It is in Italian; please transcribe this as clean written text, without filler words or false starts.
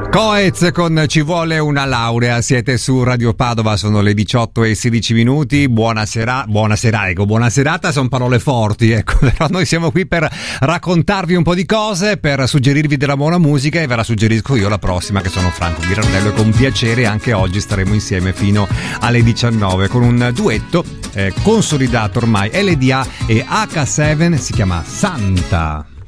Coez con Ci vuole una laurea, siete su Radio Padova, sono le 18:16. Buona serata, sono parole forti, ecco, però noi siamo qui per raccontarvi un po' di cose, per suggerirvi della buona musica, e ve la suggerisco io la prossima, che sono Franco Ghirardello, e con piacere anche oggi staremo insieme fino alle 19 con un duetto consolidato ormai, LDA e H7, si chiama Santa.